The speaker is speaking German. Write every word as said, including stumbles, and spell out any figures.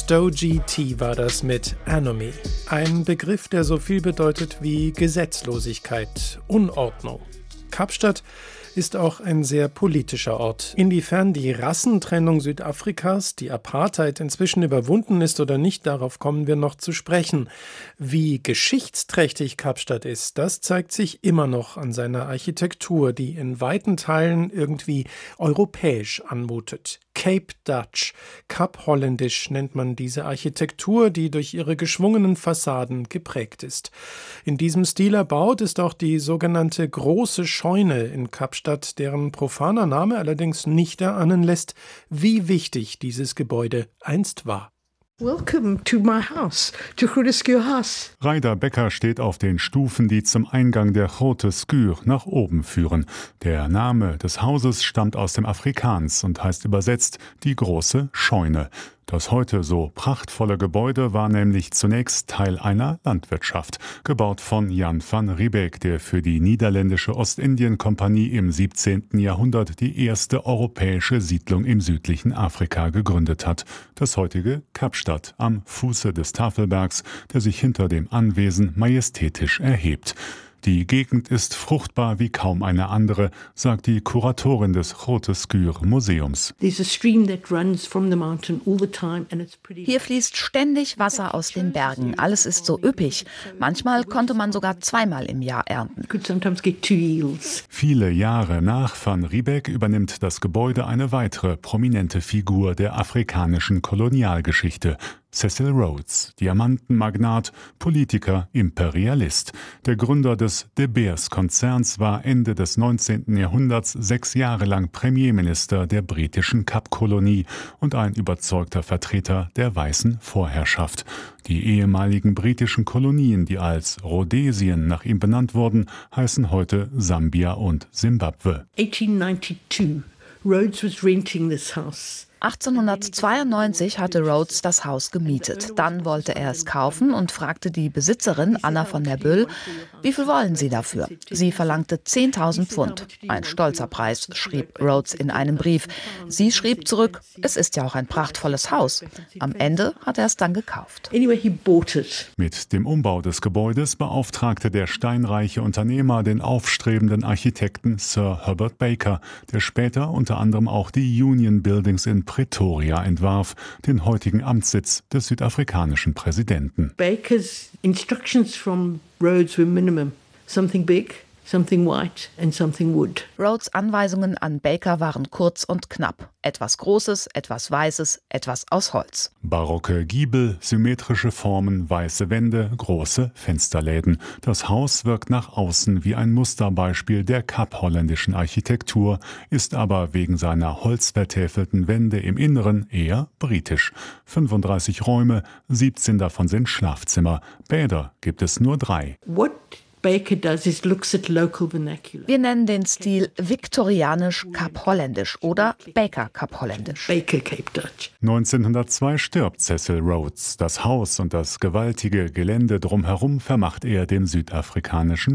Stow G T war das mit Anomie. Ein Begriff, der so viel bedeutet wie Gesetzlosigkeit, Unordnung. Kapstadt ist auch ein sehr politischer Ort. Inwiefern die Rassentrennung Südafrikas, die Apartheid inzwischen überwunden ist oder nicht, darauf kommen wir noch zu sprechen. Wie geschichtsträchtig Kapstadt ist, das zeigt sich immer noch an seiner Architektur, die in weiten Teilen irgendwie europäisch anmutet. Cape Dutch, Kapholländisch nennt man diese Architektur, die durch ihre geschwungenen Fassaden geprägt ist. In diesem Stil erbaut ist auch die sogenannte Große Scheune in Kapstadt, deren profaner Name allerdings nicht erahnen lässt, wie wichtig dieses Gebäude einst war. Welcome to my house, to Grote Schuur House. Raida Becker steht auf den Stufen, die zum Eingang der Grote Schuur nach oben führen. Der Name des Hauses stammt aus dem Afrikaans und heißt übersetzt die große Scheune. Das heute so prachtvolle Gebäude war nämlich zunächst Teil einer Landwirtschaft, gebaut von Jan van Riebeeck, der für die niederländische Ostindien-Kompanie im siebzehnten Jahrhundert die erste europäische Siedlung im südlichen Afrika gegründet hat. Das heutige Kapstadt am Fuße des Tafelbergs, der sich hinter dem Anwesen majestätisch erhebt. Die Gegend ist fruchtbar wie kaum eine andere, sagt die Kuratorin des Grote Schuur Museums. Hier fließt ständig Wasser aus den Bergen. Alles ist so üppig. Manchmal konnte man sogar zweimal im Jahr ernten. Viele Jahre nach Van Riebeeck übernimmt das Gebäude eine weitere prominente Figur der afrikanischen Kolonialgeschichte. Cecil Rhodes, Diamantenmagnat, Politiker, Imperialist. Der Gründer des De Beers-Konzerns war Ende des neunzehnten Jahrhunderts sechs Jahre lang Premierminister der britischen Kapkolonie und ein überzeugter Vertreter der weißen Vorherrschaft. Die ehemaligen britischen Kolonien, die als Rhodesien nach ihm benannt wurden, heißen heute Sambia und Simbabwe. eighteen ninety-two, Rhodes was renting this house. achtzehnhundertzweiundneunzig hatte Rhodes das Haus gemietet. Dann wollte er es kaufen und fragte die Besitzerin, Anna von der Büll, wie viel wollen Sie dafür? Sie verlangte zehntausend Pfund. Ein stolzer Preis, schrieb Rhodes in einem Brief. Sie schrieb zurück, es ist ja auch ein prachtvolles Haus. Am Ende hat er es dann gekauft. Mit dem Umbau des Gebäudes beauftragte der steinreiche Unternehmer den aufstrebenden Architekten Sir Herbert Baker, der später unter anderem auch die Union Buildings in Pretoria entwarf, den heutigen Amtssitz des südafrikanischen Präsidenten. Baker's instructions from Rhodes were minimum. Something big, something white and something wood. Rhodes' Anweisungen an Baker waren kurz und knapp. Etwas Großes, etwas Weißes, etwas aus Holz. Barocke Giebel, symmetrische Formen, weiße Wände, große Fensterläden. Das Haus wirkt nach außen wie ein Musterbeispiel der kapholländischen Architektur, ist aber wegen seiner holzvertäfelten Wände im Inneren eher britisch. fünfunddreißig Räume, siebzehn davon sind Schlafzimmer. Bäder gibt es nur drei. What Baker does is looks at local vernacular. Wir nennen den Stil viktorianisch Kapholländisch oder Baker Kapholländisch. Baker Cape Dutch. neunzehnhundertzwei stirbt Cecil Rhodes. Das Haus und das gewaltige Gelände drumherum vermacht er dem südafrikanischen